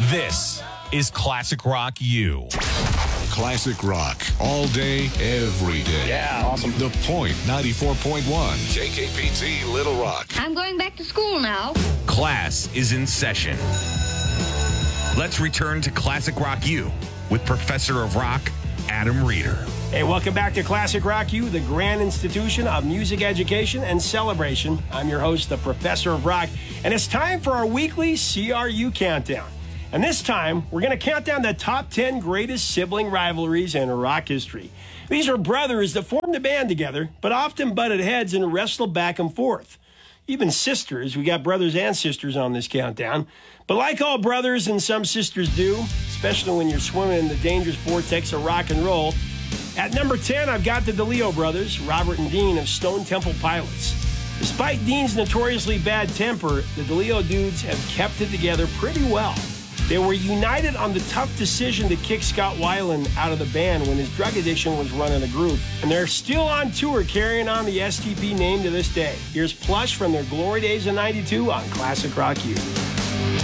This is Classic Rock U. Classic rock, all day, every day. Yeah, awesome. The Point 94.1, KKPT Little Rock. I'm going back to school now. Class is in session. Let's return to Classic Rock U with Professor of Rock, Adam Reeder. Hey, welcome back to Classic Rock U, the grand institution of music education and celebration. I'm your host, the Professor of Rock, and it's time for our weekly CRU Countdown. And this time, we're going to count down the top 10 greatest sibling rivalries in rock history. These are brothers that formed a band together, but often butted heads and wrestled back and forth. Even sisters, we got brothers and sisters on this countdown. But like all brothers and some sisters do, especially when you're swimming in the dangerous vortex of rock and roll, at number 10, I've got the DeLeo brothers, Robert and Dean of Stone Temple Pilots. Despite Dean's notoriously bad temper, the DeLeo dudes have kept it together pretty well. They were united on the tough decision to kick Scott Weiland out of the band when his drug addiction was running the group. And they're still on tour carrying on the STP name to this day. Here's Plush from their glory days in '92 on Classic Rock U.